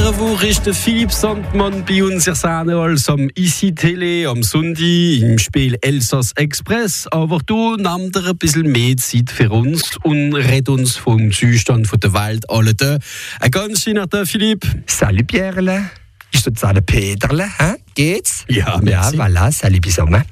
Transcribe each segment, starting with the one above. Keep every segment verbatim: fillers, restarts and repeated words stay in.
dieser Woche ist der Philipp Sandmann bei uns erscheinen als am I C I Tele am Sonntag im Spiel Elsass Express. Aber du nimmst dir ein bisschen mehr Zeit für uns und red uns vom Zustand der Welt alle da. Ein ganz schöner Tag, Philipp. Salut Pierre. Ist das alle Peterle? Hä? Geht's? Ja, ja, merci. voilà, salut zusammen.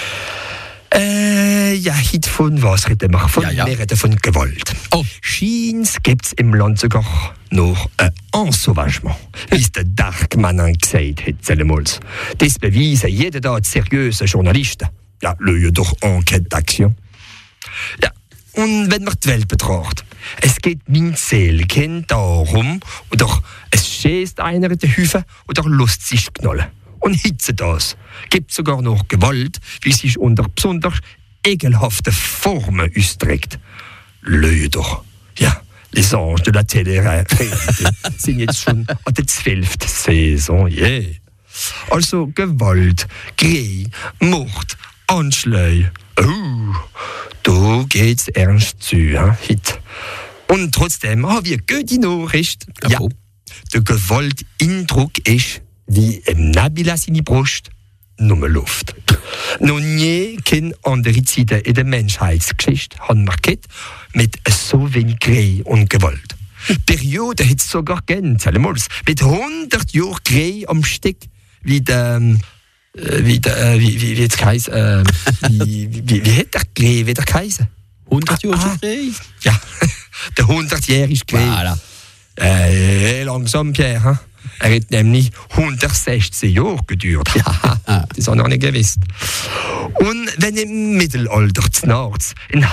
Äh, ja, heute von was reden wir? Von, ja, ja. Wir reden von Gewalt. Oh. Scheint's gibt's im Land sogar noch ein Ensauvagement, wie es der Darkmann gesagt hat, zellemals. Das beweisen jeden Tag seriöse Journalisten. Ja, lösen durch Enquête d'Action. Ja, und wenn man die Welt betrachtet, es geht mein Seelkind darum, oder es schießt einer in den Hüfen, oder lässt sich knallen. Und hitze das. Gibt sogar noch Gewalt, wie sich unter besonders ekelhaften Formen ausdrückt. Löse doch. Ja, les Anges de la Télé-Réalité sind jetzt schon an der zwölften Saison. Yeah. Also Gewalt, Krieg, Mord, Anschläge. Oh, da geht's ernst zu, hein, heute. Und trotzdem haben wir gute Nachricht. Ja, der Gewalteindruck ist, wie im Nabila seine Brust, nur Luft. Noch nie keine andere Zeit in der Menschheitsgeschichte haben wir gehabt, mit so wenig Krieg und Gewalt. Periode hat es sogar gegeben, mit hundert Jahren Krieg am Stück, wie der, äh, wie der, wie, wie, wie jetzt geheißen, äh, wie, wie, wie hat der Krieg wieder geheißen? hundert Jahre ah, Krieg? Ja, der hundertjährige Krieg. Voilà. Äh, langsam, Pierre, hm? Er hat nämlich hundertsechzehn Jahre gedauert. Ja, das habe ich nicht gewusst. Und wenn im Mittelalter zu Narz ein